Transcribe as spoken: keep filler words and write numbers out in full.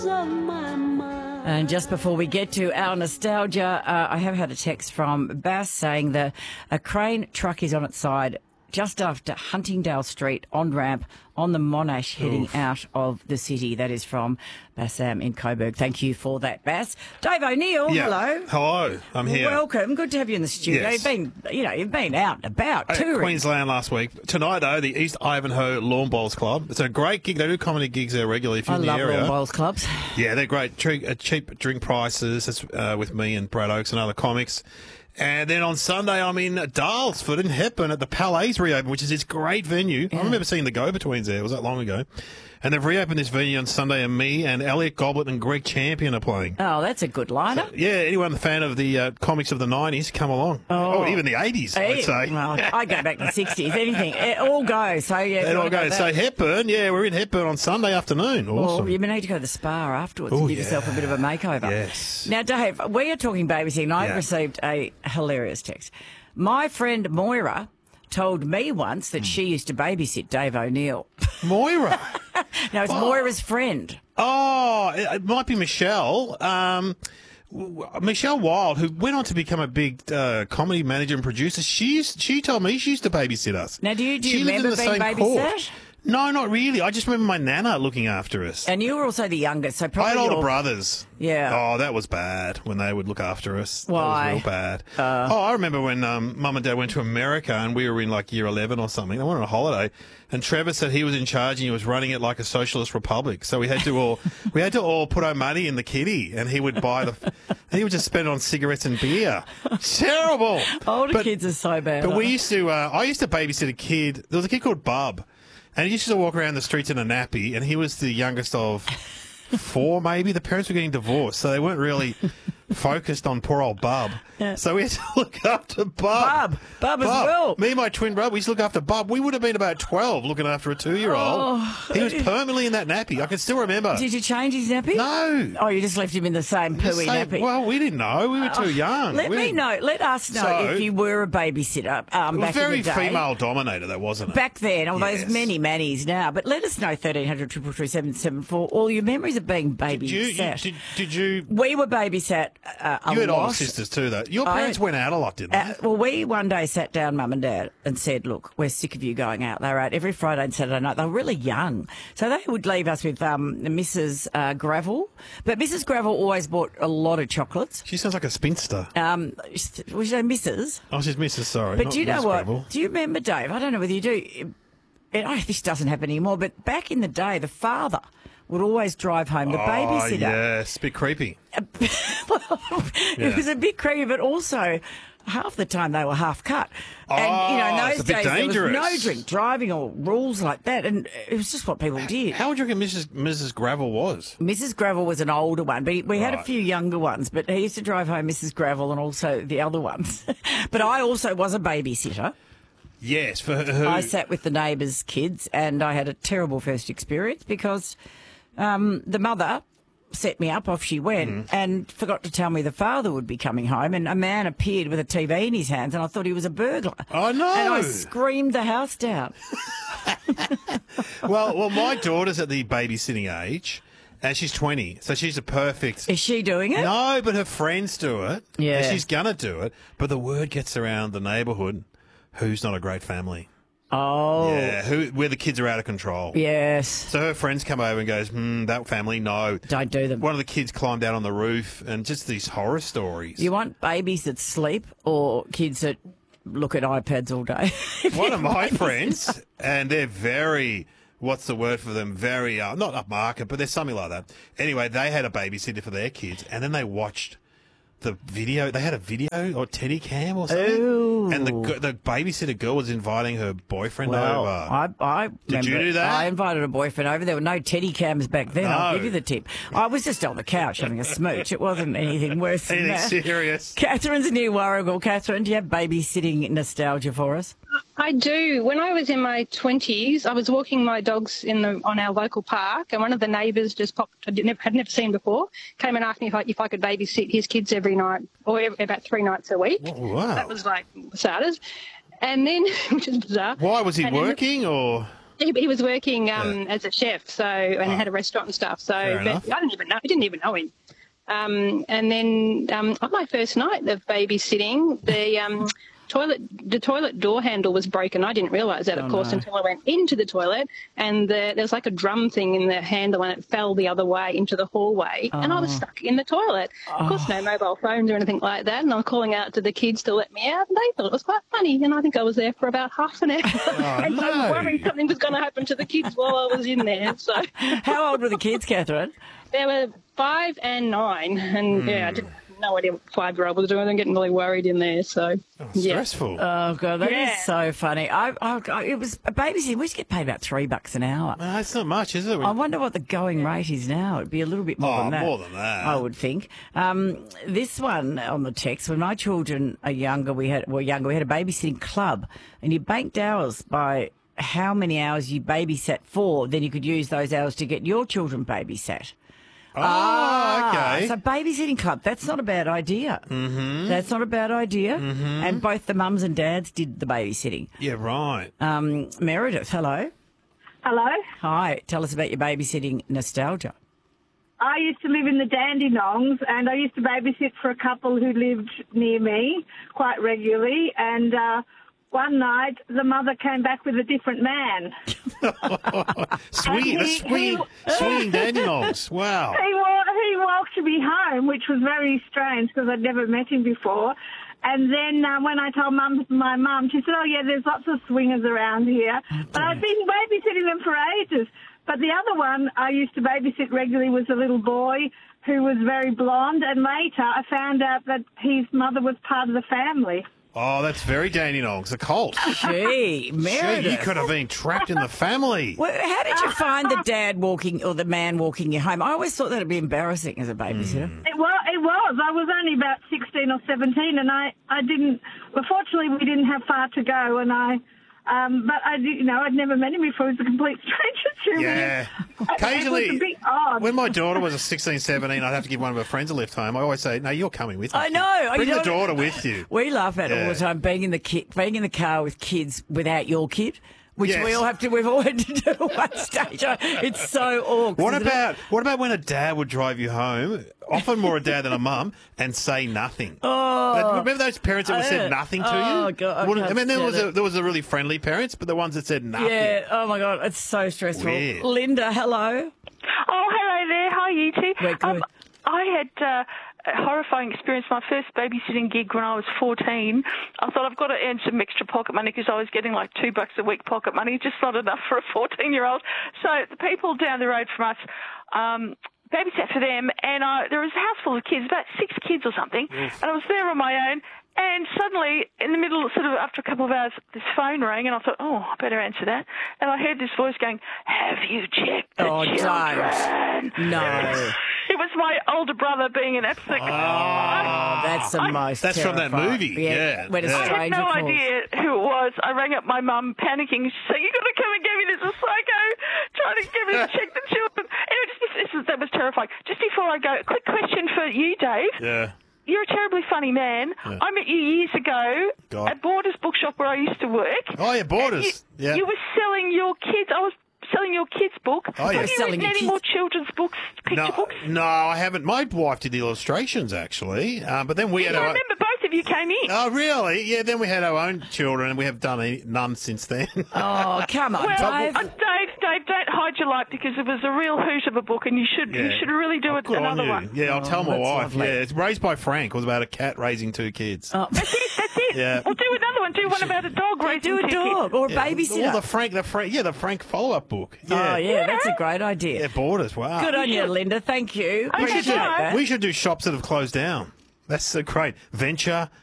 And just before we get to our nostalgia, uh, I have had a text from Bass saying that a crane truck is on its side just after Huntingdale Street on ramp on the Monash heading Oof. out of the city. That is from Bassam in Coburg. Thank you for that, Bass. Dave O'Neill, yeah. hello. Hello, I'm here. Welcome. Good to have you in the studio. Yes. You've been, you know, you've been out and about At touring. Queensland last week. Tonight, though, the East Ivanhoe Lawn Bowls Club. It's a great gig. They do comedy gigs there regularly if you're I in the love area. lawn bowls clubs. Yeah, they're great. Tre- uh, cheap drink prices. That's uh, with me and Brad Oakes and other comics. And then on Sunday, I'm in Darlsford in Hepburn at the Palais reopen, which is this great venue. Yeah. I remember seeing the Go-Betweens there. It was that long ago. And they've reopened this venue on Sunday, and me and Elliot Goblet and Greg Champion are playing. Oh, that's a good lineup. So, yeah, anyone a fan of the uh, comics of the nineties, come along. Oh, oh even the eighties, Hey, I'd say. Well, I go back to the sixties. Anything. It all goes. So, yeah. It all goes. So Hepburn, yeah, we're in Hepburn on Sunday afternoon. Awesome. Well, you need to go to the spa afterwards Ooh, and give yeah. yourself a bit of a makeover. Yes. Now, Dave, we are talking babysitting. I Yeah. received a hilarious text. My friend Moira told me once that she used to babysit Dave O'Neill. Moira. No, it's Oh. Moira's friend. Oh, it, it might be Michelle. Um, w- Michelle Wilde, who went on to become a big uh, comedy manager and producer. She used, she told me she used to babysit us. Now, do you, do you she lived remember in the being same babysat? court. No, not really. I just remember my nana looking after us. And you were also the youngest, so I probably had older your- brothers. Yeah. Oh, that was bad when they would look after us. Why? That was real bad. Uh, oh, I remember when um, Mum and Dad went to America and we were in like year eleven or something. They went on a holiday, and Trevor said he was in charge and he was running it like a socialist republic. So we had to all we had to all put our money in the kitty, and he would buy the. And he would just spend it on cigarettes and beer. Terrible. Older But- kids are so bad. But we aren't used to. Uh, I used to babysit a kid. There was a kid called Bub. And he used to walk around the streets in a nappy, and he was the youngest of four, maybe. The parents were getting divorced, so they weren't really focused on poor old Bub. Yeah. So we had to look after Bub. Bub. Bub as well. Me and my twin brother, we used to look after Bub. We would have been about twelve looking after a two-year-old. Oh. He was permanently in that nappy. I can still remember. Did you change his nappy? No. Oh, you just left him in the same Just pooey say- nappy. Well, we didn't know. We were too young. Let We me didn't- know. Let us know So- if you were a babysitter um, It was back very in the day. female-dominated, though, wasn't it? Back then, although Yes. there's many mannies now. But let us know, thirteen hundred, triple three, seven seven four, all your memories of being babysat. Did you, you, did, did you... We were babysat uh, a You had lot. older sisters too, though. Your I- parents went out a lot, didn't Uh, they? well, we one day sat down, Mum and Dad, and said, look, we're sick of you going out. They were out every Friday and Saturday night. They were really young. So they would leave us with um, Missus Uh, Gravel. But Missus Gravel always bought a lot of chocolates. She sounds like a spinster. Um, was she Missus Oh, she's Missus Sorry. But not do you know Miss what? Gravel. Do you remember, Dave? I don't know whether you do. It, it, oh, this doesn't happen anymore, but back in the day, the father would always drive home the Oh, babysitter. yes. Bit creepy. Well, Yeah. It was a bit creepy, but also half the time they were half cut. And, you know, in Oh, those it's a bit days, there was no dangerous. drink driving or rules like that, and it was just what people did. How would you reckon Missus Missus Gravel was? Missus Gravel was an older one, but we had a Right. few younger ones, but he used to drive home Missus Gravel and also the other ones. But I also was a babysitter. Yes, for who? I sat with the neighbours' kids, and I had a terrible first experience because um, the mother set me up, off she went, Mm. and forgot to tell me the father would be coming home, and a man appeared with a T V in his hands, and I thought he was a burglar. Oh, no. And I screamed the house down. well, well, my daughter's at the babysitting age, and she's twenty, so she's a perfect. Is she doing it? No, but her friends do it. Yeah. And she's gonna do it, but the word gets around the neighbourhood. Who's not a great family? Oh. Yeah, who where the kids are out of control. Yes. So her friends come over and goes, hmm, that family, no. Don't do them. One of the kids climbed out on the roof, and just these horror stories. You want babies that sleep or kids that look at iPads all day? One of my friends, and they're very, what's the word for them? Very, uh, not upmarket, but there's something like that. Anyway, they had a babysitter for their kids, and then they watched the video. They had a video or Teddy cam or something. Ooh. And the g- the babysitter girl was inviting her boyfriend Well, over. I, I Did you remember- do that? I invited a boyfriend over. There were no teddy cams back then. I'll No. give you the tip. I was just on the couch having a smooch. It wasn't anything worse than Anything that. serious? Catherine's near Warrigal. Catherine, do you have babysitting nostalgia for us? I do. When I was in my twenties, I was walking my dogs in the on our local park, and one of the neighbours just popped. I didn't, had never seen before. Came and asked me if I, if I could babysit his kids every night, or every, about three nights a week. Oh, wow. That was like starters, and then which is bizarre. Why was he And then- working or? He, he was working um, as a chef, so and Oh. had a restaurant and stuff. So Fair but enough. I didn't even know. I didn't even know him. Um, and then um, on my first night of babysitting, the um, toilet the toilet door handle was broken. I didn't realise that, of Oh, course, no. until I went into the toilet, and the, there was like a drum thing in the handle, and it fell the other way into the hallway, and I was Oh. stuck in the toilet. Of course, no mobile phones or anything like that, and I was calling out to the kids to let me out, and they thought it was quite funny, and I think I was there for about half an hour, and I no. was worried something was going to happen to the kids while I was in there. So How old were the kids, Catherine? there were five and nine, and yeah, I didn't have no idea what five-year-old was doing. I'm getting really worried in there. So yeah. Stressful. Oh, God, that is Yeah. so funny. I, I, I, it was a babysitting. We used to get paid about three bucks an hour. no, it's not much, is it? I wonder what the going rate is now. It'd be a little bit more Oh, than that. more than that. I would think. Um, this one on the text, when my children are younger, we had were younger, we had a babysitting club, and you banked hours by how many hours you babysat for. Then you could use those hours to get your children babysat. Oh, okay. So babysitting club, that's not a bad idea. Mm-hmm. That's not a bad idea. Mm-hmm. And both the mums and dads did the babysitting. yeah, right. Um, Meredith, hello. Hello. Hi. Tell us about your babysitting nostalgia. I used to live in the Dandenongs, and I used to babysit for a couple who lived near me quite regularly. And uh, one night, the mother came back with a different man. Swinging, And the he- swinging, he- swinging Dandenongs. Wow. He, wa- he walked me home, which was very strange because I'd never met him before. And then uh, when I told mum, my mum, she said, oh, yeah, there's lots of swingers around here. But I've been babysitting them for ages. But the other one I used to babysit regularly was a little boy who was very blonde. And later I found out that his mother was part of the family. Oh, that's very Dandenongs, a cult. Gee, Gee, Meredith. you could have been trapped in the family. Well, how did you find the dad walking or the man walking you home? I always thought that'd be embarrassing as a babysitter. It was, it was. I was only about sixteen or seventeen, and I, I didn't, well, fortunately we didn't have far to go, and I, um, but I, did- you know, I'd never met him before. He was a complete stranger to Yeah. me. Occasionally, It was a bit odd. when my daughter was a sixteen, seventeen, I'd have to give one of her friends a lift home. I always say, no, you're coming with me. I know. Bring you the know- daughter with you. We laugh at it all Yeah. the time, being in the ki- being in the car with kids without your kid, which Yes. we all have to. We've all had to do at one stage. It's so awkward. What isn't it? about what about when a dad would drive you home, often more a dad than a mum, and say nothing? Oh, remember those parents that would said nothing to Oh, you? God, I Wouldn't- I, can't mean, there was stand a, it. there was the really friendly parents, but the ones that said nothing. Yeah. Oh my God, it's so stressful. Weird. Linda, hello. Oh, hello there. How are you two? We're good. I had uh, a horrifying experience. My first babysitting gig when I was fourteen. I thought I've got to earn some extra pocket money because I was getting like two bucks a week pocket money, just not enough for a fourteen-year-old. So the people down the road from us um, babysat for them, and I, there was a house full of kids, about six kids or something, and I was there on my own. And suddenly, in the middle, sort of after a couple of hours, this phone rang, and I thought, oh, I better answer that. And I heard this voice going, have you checked the Oh, children? don't. No. It was my older brother being an absolute... Oh, that's the most. That's from that terrifying. movie, yeah. When a Yeah. I had stranger no calls. idea who it was. I rang up my mum, panicking. She said, you got to come and get me. There's a psycho trying to get me to check the children. Anyway, just, this is, that was terrifying. Just before I go, a quick question for you, Dave. Yeah. You're a terribly funny man. Yeah. I met you years ago God. at Borders Bookshop where I used to work. Oh, yeah, Borders. You, Yeah. you were selling your kids. I was selling your kids' book. Oh, yeah. Have you Selling written your any kids- more children's books, picture No, books? no, I haven't. My wife did the illustrations, actually. Uh, but then we had I our remember both of you came in. Oh, really? Yeah, then we had our own children, and we have done any, none since then. Oh, come on, Well, Dave. uh, Dave, Dave, don't hide your light because it was a real hoot of a book, and you should you Yeah. should really do it Good on another you. one. Yeah, I'll tell my that's wife. lovely. Yeah, it's raised by Frank. It was about a cat raising two kids. Oh, That's it. That's it. Yeah. We'll do another one. Do one about a dog raising do a two kids. dog or a Yeah. babysitter. Well, the Frank, the Frank, yeah, the Frank follow-up book. Yeah. Oh, yeah, that's a great idea. Yeah, Borders. Wow. Good on you, Linda. Thank you. Okay, We should, do, bye. we should do shops that have closed down. That's so great. Venture,